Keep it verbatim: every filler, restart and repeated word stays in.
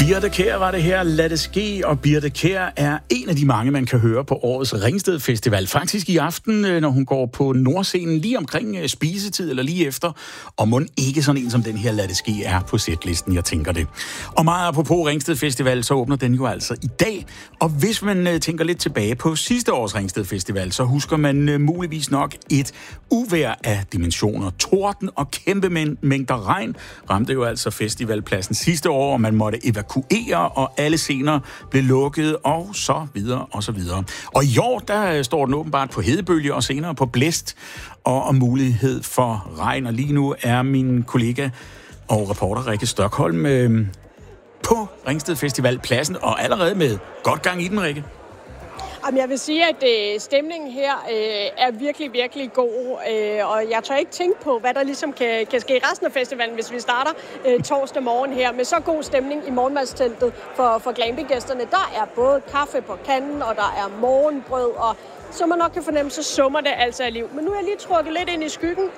Birthe Kjær var det her, Lad det ske, og Birthe Kjær er en af de mange, man kan høre på årets Ringsted Festival. Faktisk i aften, når hun går på Nordscenen lige omkring spisetid eller lige efter, og mon ikke sådan en som den her Lad det ske er på setlisten, jeg tænker det. Og meget apropos Ringsted Festival, så åbner den jo altså i dag, og hvis man tænker lidt tilbage på sidste års Ringsted Festival, så husker man muligvis nok et uvejr af dimensioner. Torden og kæmpe mængder regn ramte jo altså festivalpladsen sidste år, og man måtte evakuere, og alle scener blev lukket, og så videre, og så videre. Og i år, der står den åbenbart på hedebølge, og senere på blæst, og om mulighed for regn. Og lige nu er min kollega og reporter Rikke Stokholm øh, på Ringsted Festivalpladsen, og allerede med godt gang i den, Rikke. Jamen, jeg vil sige, at øh, stemningen her øh, er virkelig, virkelig god, øh, og jeg tør ikke tænke på, hvad der ligesom kan, kan ske i resten af festivalen, hvis vi starter øh, torsdag morgen her med så god stemning i morgenmadsteltet for, for glampinggæsterne. Der er både kaffe på kanden, og der er morgenbrød, og som man nok kan fornemme, så summer det altså af liv. Men nu er jeg lige trukket lidt ind i skyggen